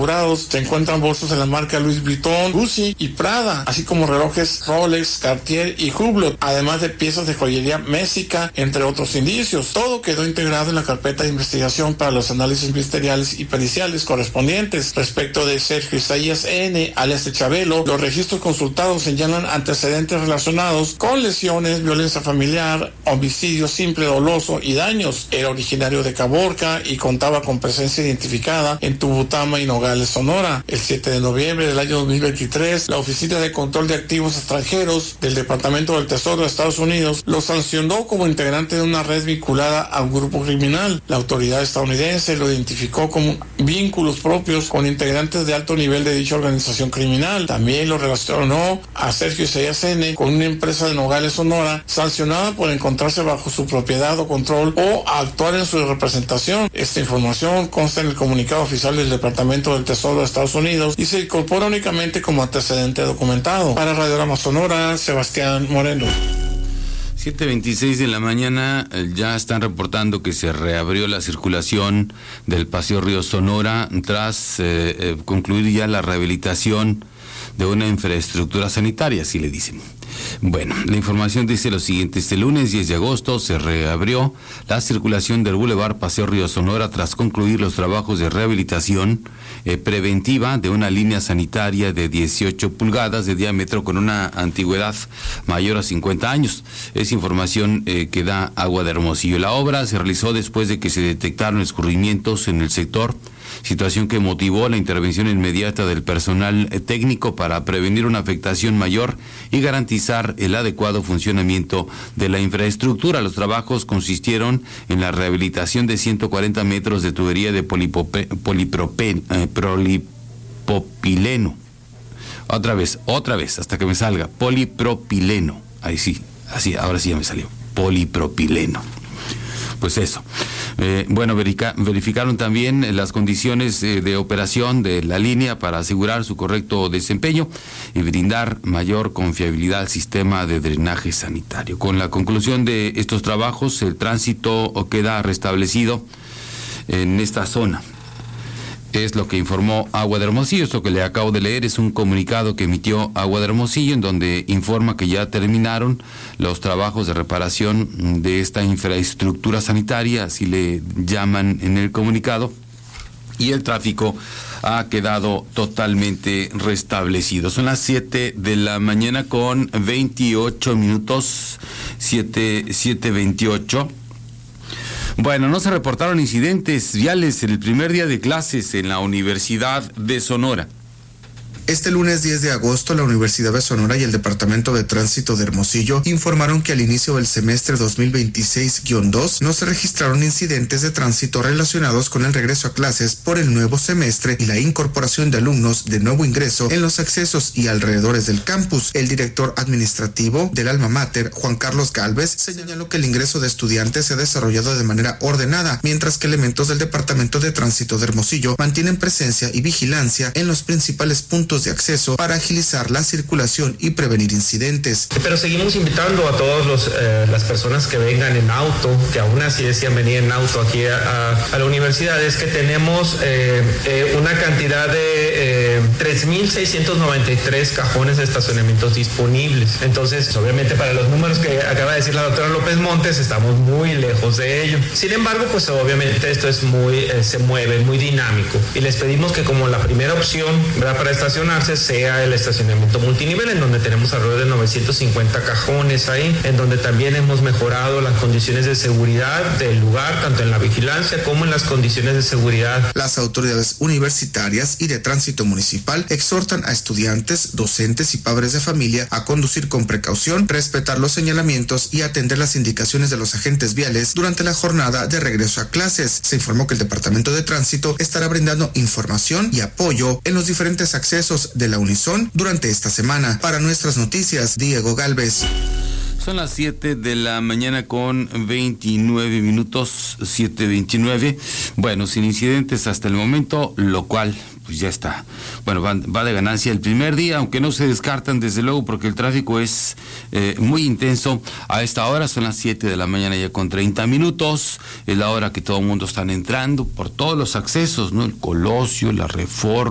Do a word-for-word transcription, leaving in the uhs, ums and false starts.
asegurados se encuentran bolsos de la marca Louis Vuitton, Gucci y Prada, así como relojes Rolex, Cartier y Hublot, además de piezas de joyería Messica, entre otros indicios. Todo quedó integrado en la carpeta de investigación para los análisis ministeriales y periciales correspondientes. Respecto de Sergio Isaías N., alias de Chabelo, los registros consultados señalan antecedentes relacionados con lesiones, violencia familiar, homicidio simple doloso y daños. Era originario de Caborca y contaba con presencia identificada en Tubutama y Nogales, Sonora. El siete de noviembre del año dos mil veintitrés, la Oficina de Control de Activos Extranjeros del Departamento del Tesoro de Estados Unidos lo sancionó como integrante de una red vinculada a un grupo criminal. La autoridad estadounidense lo identificó como vínculos propios con integrantes de alto nivel de dicha organización criminal. También lo relacionó a Sergio Isaías N. con una empresa de Nogales, Sonora, sancionada por encontrarse bajo su propiedad o control o actuar en su representación. Esta información consta en el comunicado oficial del Departamento del Tesoro de Estados Unidos y se incorpora únicamente como antecedente documentado. Para Radiorama Sonora, Sebastián Moreno. siete veintiséis de la mañana, ya están reportando que se reabrió la circulación del Paseo Río Sonora tras eh, eh, concluir ya la rehabilitación de una infraestructura sanitaria, así le dicen. Bueno, la información dice lo siguiente: este lunes diez de agosto se reabrió la circulación del Boulevard Paseo Río Sonora tras concluir los trabajos de rehabilitación eh, preventiva de una línea sanitaria de dieciocho pulgadas de diámetro con una antigüedad mayor a cincuenta años. Es información eh, que da Agua de Hermosillo. La obra se realizó después de que se detectaron escurrimientos en el sector, situación que motivó la intervención inmediata del personal técnico para prevenir una afectación mayor y garantizar el adecuado funcionamiento de la infraestructura. Los trabajos consistieron en la rehabilitación de ciento cuarenta metros de tubería de polipope, polipropen, eh, polipropileno. Otra vez, otra vez, hasta que me salga, polipropileno. Ahí sí, así, ahora sí ya me salió, polipropileno. Pues eso. Eh, bueno, verica, verificaron también las condiciones eh, de operación de la línea para asegurar su correcto desempeño y brindar mayor confiabilidad al sistema de drenaje sanitario. Con la conclusión de estos trabajos, el tránsito queda restablecido en esta zona. Es lo que informó Agua de Hermosillo. Esto que le acabo de leer es un comunicado que emitió Agua de Hermosillo, en donde informa que ya terminaron los trabajos de reparación de esta infraestructura sanitaria, así le llaman en el comunicado, y el tráfico ha quedado totalmente restablecido. Son las siete de la mañana con veintiocho minutos, siete, siete veintiocho. Bueno, no se reportaron incidentes viales en el primer día de clases en la Universidad de Sonora. Este lunes diez de agosto, la Universidad de Sonora y el Departamento de Tránsito de Hermosillo informaron que al inicio del semestre dos mil veintiséis guión dos no se registraron incidentes de tránsito relacionados con el regreso a clases por el nuevo semestre y la incorporación de alumnos de nuevo ingreso en los accesos y alrededores del campus. El director administrativo del alma mater, Juan Carlos Gálvez, señaló que el ingreso de estudiantes se ha desarrollado de manera ordenada, mientras que elementos del Departamento de Tránsito de Hermosillo mantienen presencia y vigilancia en los principales puntos de acceso para agilizar la circulación y prevenir incidentes. Pero seguimos invitando a todas eh, las personas que vengan en auto, que aún así decían venir en auto aquí a, a la universidad, es que tenemos eh, eh, una cantidad de eh, tres mil seiscientos noventa y tres cajones de estacionamientos disponibles. Entonces, obviamente para los números que acaba de decir la doctora López Montes, estamos muy lejos de ello. Sin embargo, pues obviamente esto es muy, eh, se mueve, muy dinámico. Y les pedimos que como la primera opción, ¿verdad?, para estacionar sea el estacionamiento multinivel, en donde tenemos alrededor de novecientos cincuenta cajones ahí, en donde también hemos mejorado las condiciones de seguridad del lugar, tanto en la vigilancia como en las condiciones de seguridad. Las autoridades universitarias y de tránsito municipal exhortan a estudiantes, docentes y padres de familia a conducir con precaución, respetar los señalamientos y atender las indicaciones de los agentes viales durante la jornada de regreso a clases. Se informó que el Departamento de Tránsito estará brindando información y apoyo en los diferentes accesos de la Unison durante esta semana. Para Nuestras Noticias, Diego Gálvez. Son las siete de la mañana con veintinueve minutos, siete veintinueve. Bueno, sin incidentes hasta el momento, lo cual pues ya está. Bueno, va, va de ganancia el primer día, aunque no se descartan desde luego porque el tráfico es eh, muy intenso. A esta hora son las siete de la mañana ya con treinta minutos. Es la hora que todo el mundo está entrando por todos los accesos, ¿no? El Colosio, la Reforma,